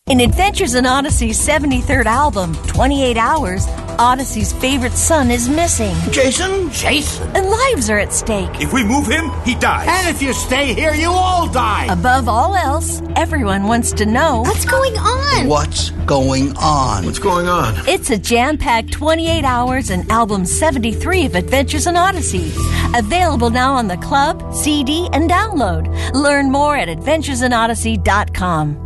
In Adventures in Odyssey's 73rd album, 28 Hours, Odyssey's favorite son is missing. Jason? And lives are at stake. If we move him, he dies. And if you stay here, you all die. Above all else, everyone wants to know... What's going on? What's going on? What's going on? It's a jam-packed 28 hours and album 73 of Adventures in Odyssey. Available now on the club, CD, and download. Learn more at adventuresinodyssey.com.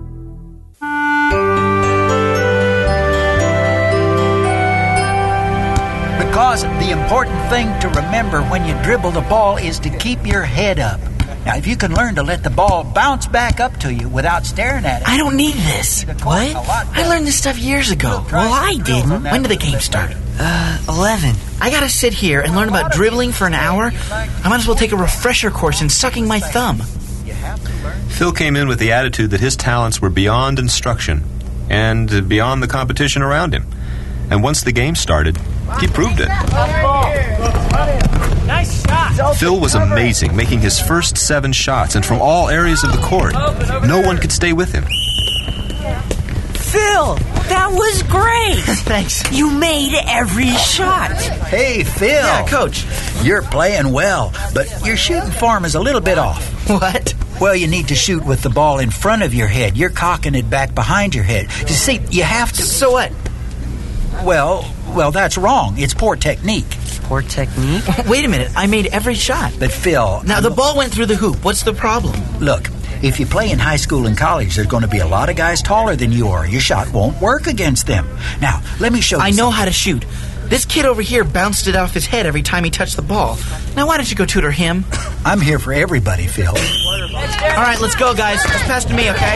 Because the important thing to remember when you dribble the ball is to keep your head up. Now, if you can learn to let the ball bounce back up to you without staring at it... I don't need this. What? I learned this stuff years ago. Well, I didn't. When did the game start? 11. I gotta sit here and learn about dribbling for an hour? I might as well take a refresher course in sucking my thumb. Phil came in with the attitude that his talents were beyond instruction and beyond the competition around him. And once the game started, he proved it. Nice shot. Phil was amazing, making his first 7 shots, and from all areas of the court. No one could stay with him. Phil, that was great. Thanks. You made every shot. Hey, Phil. Yeah, Coach. You're playing well, but your shooting form is a little bit off. What? Well, you need to shoot with the ball in front of your head. You're cocking it back behind your head. You see, you have to... So what? Well, that's wrong. It's poor technique. Poor technique? Wait a minute. I made every shot. But, Phil... Now, the ball went through the hoop. What's the problem? Look, if you play in high school and college, there's going to be a lot of guys taller than you are. Your shot won't work against them. Now, let me show you I know how to shoot. This kid over here bounced it off his head every time he touched the ball. Now, why don't you go tutor him? I'm here for everybody, Phil. All right, let's go, guys. Just pass to me, okay?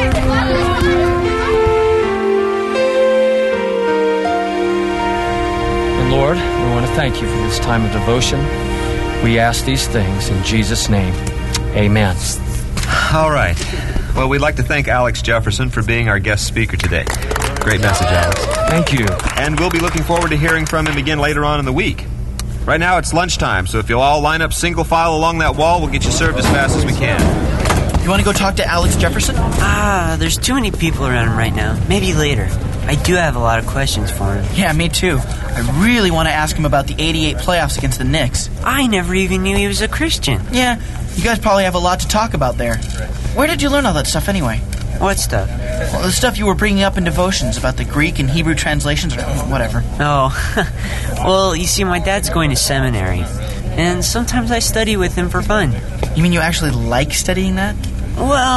Lord, we want to thank you for this time of devotion. We ask these things in Jesus' name. Amen. All right. Well, we'd like to thank Alex Jefferson for being our guest speaker today. Great message, Alex. Thank you. And we'll be looking forward to hearing from him again later on in the week. Right now, it's lunchtime, so if you'll all line up single file along that wall, we'll get you served as fast as we can. You want to go talk to Alex Jefferson? There's too many people around him right now. Maybe later. I do have a lot of questions for him. Yeah, me too. I really want to ask him about the 88 playoffs against the Knicks. I never even knew he was a Christian. Yeah, you guys probably have a lot to talk about there. Where did you learn all that stuff anyway? What stuff? Well, the stuff you were bringing up in devotions about the Greek and Hebrew translations or whatever. Oh, well, you see, my dad's going to seminary, and sometimes I study with him for fun. You mean you actually like studying that? Well...